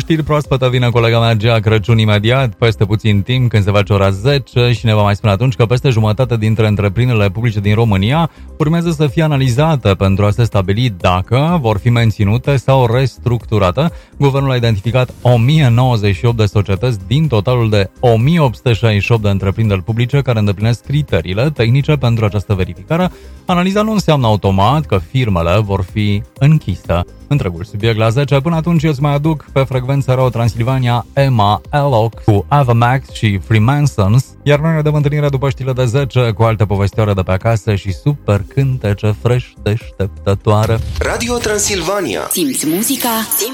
știri proaspătă vine colega mea Gea Crăciun imediat, peste puțin timp, când se face ora 10 și ne va mai spune atunci că peste jumătate dintre întreprinderile publice din România urmează să fie analizate pentru a se stabili dacă vor fi menținute sau restructurate. Guvernul a identificat 1098 de societăți din totalul de 1868 de întreprinderi publice care îndeplinesc criteriile tehnice pentru această verificare. Analiza nu înseamnă automat că firmele vor fi închise. Întregul subiect la 10. Până atunci îți mai aduc pe frecvența Radio Transilvania Emma Elok cu Avamax și Freemasons, iar noi ne dăm întâlnire după știrile de 10 cu alte povestioare de pe acasă și super cântece fresh deșteptătoare. Radio Transilvania. Simți muzica, simți